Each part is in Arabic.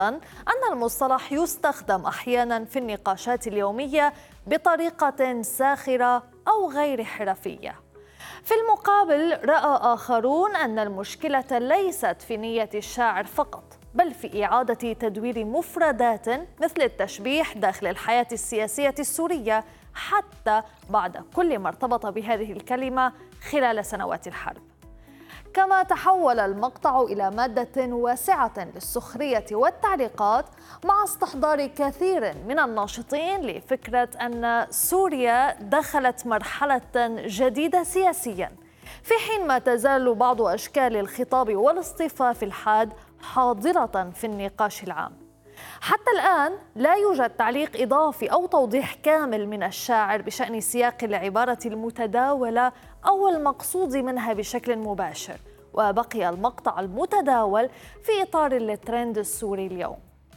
أن المصطلح يستخدم أحياناً في النقاشات اليومية بطريقة ساخرة أو غير حرفية. في المقابل، رأى آخرون أن المشكلة ليست في نية الشاعر فقط، بل في إعادة تدوير مفردات مثل التشبيح داخل الحياة السياسية السورية حتى بعد كل ما ارتبط بهذه الكلمة خلال سنوات الحرب. كما تحول المقطع إلى مادة واسعة للسخرية والتعليقات، مع استحضار كثير من الناشطين لفكرة أن سوريا دخلت مرحلة جديدة سياسياً، في حين ما تزال بعض أشكال الخطاب والاصطفاف الحاد حاضرة في النقاش العام. حتى الآن لا يوجد تعليق إضافي أو توضيح كامل من الشاعر بشأن سياق العبارة المتداولة أو المقصود منها بشكل مباشر، وبقي المقطع المتداول في إطار الترند السوري اليوم.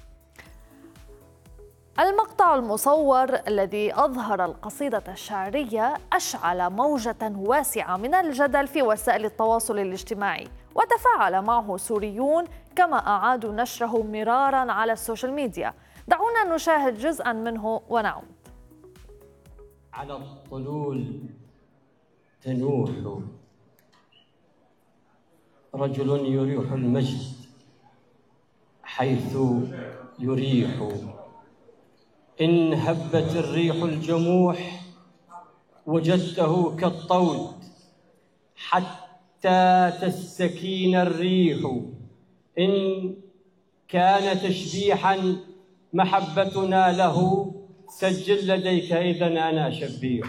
المقطع المصور الذي أظهر القصيدة الشعرية أشعل موجة واسعة من الجدل في وسائل التواصل الاجتماعي، وتفاعل معه سوريون كما أعادوا نشره مراراً على السوشيال ميديا. دعونا نشاهد جزءاً منه ونعود. على الطلول تنوح رجل يريح المجد حيث يريح، إن هبت الريح الجموح وجدته كالطود حتى تستكين الريح، إن كان تشبيحا محبتنا له سجل لديك إذا أنا شبيح.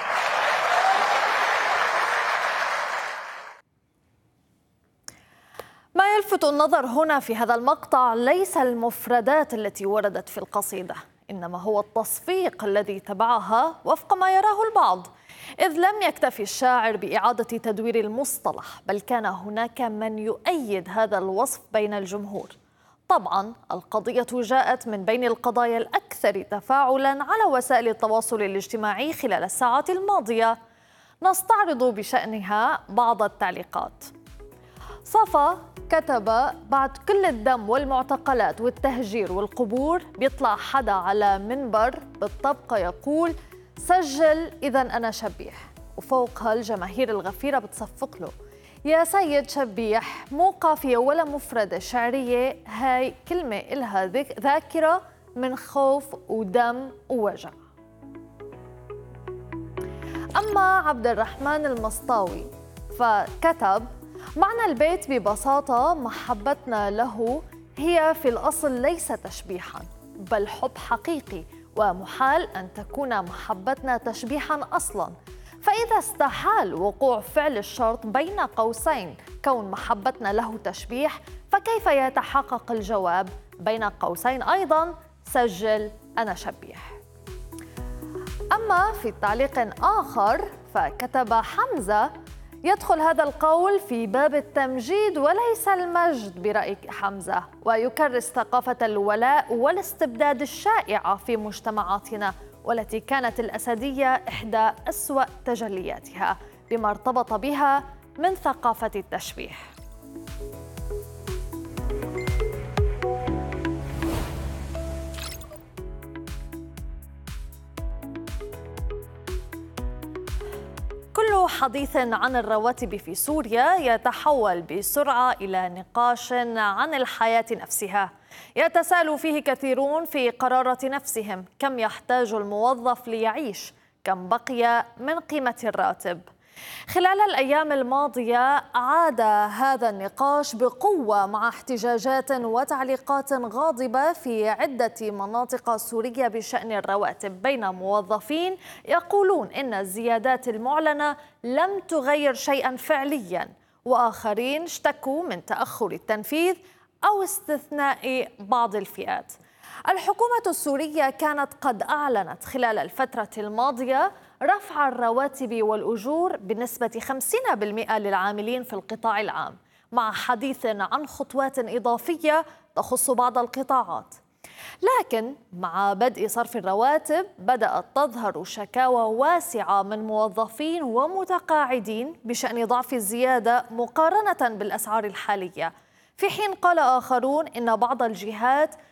ما يلفت النظر هنا في هذا المقطع ليس المفردات التي وردت في القصيدة، إنما هو التصفيق الذي تبعها وفق ما يراه البعض، إذ لم يكتفي الشاعر بإعادة تدوير المصطلح، بل كان هناك من يؤيد هذا الوصف بين الجمهور. طبعا القضية جاءت من بين القضايا الأكثر تفاعلا على وسائل التواصل الاجتماعي خلال الساعات الماضية. نستعرض بشأنها بعض التعليقات. صفا كتب: بعد كل الدم والمعتقلات والتهجير والقبور بيطلع حدا على منبر بالطبقة يقول سجل إذا أنا شبيح، وفوقها الجماهير الغفيرة بتصفق له: يا سيد شبيح، مو قافية ولا مفردة شعرية، هاي كلمة إلها ذاكرة من خوف ودم ووجع. أما عبد الرحمن المسطاوي فكتب: معنى البيت ببساطة محبتنا له هي في الأصل ليس تشبيحاً، بل حب حقيقي، ومحال أن تكون محبتنا تشبيحاً أصلاً، فإذا استحال وقوع فعل الشرط بين قوسين كون محبتنا له تشبيح، فكيف يتحقق الجواب بين قوسين أيضاً سجل أنا شبيح؟ أما في تعليق آخر فكتب حمزة: يدخل هذا القول في باب التمجيد وليس المجد برأي حمزة، ويكرس ثقافة الولاء والاستبداد الشائعة في مجتمعاتنا، والتي كانت الأسدية إحدى أسوأ تجلياتها بما ارتبط بها من ثقافة التشبيح. كل حديث عن الرواتب في سوريا يتحول بسرعة إلى نقاش عن الحياة نفسها، يتساءل فيه كثيرون في قرارة نفسهم: كم يحتاج الموظف ليعيش؟ كم بقي من قيمة الراتب؟ خلال الأيام الماضية عاد هذا النقاش بقوة مع احتجاجات وتعليقات غاضبة في عدة مناطق سورية بشأن الرواتب، بين موظفين يقولون إن الزيادات المعلنة لم تغير شيئا فعليا، وآخرين اشتكوا من تأخر التنفيذ أو استثناء بعض الفئات. الحكومة السورية كانت قد أعلنت خلال الفترة الماضية رفع الرواتب والأجور بنسبة 50% للعاملين في القطاع العام، مع حديث عن خطوات إضافية تخص بعض القطاعات. لكن مع بدء صرف الرواتب بدأت تظهر شكاوى واسعة من موظفين ومتقاعدين بشأن ضعف الزيادة مقارنة بالأسعار الحالية، في حين قال آخرون إن بعض الجهات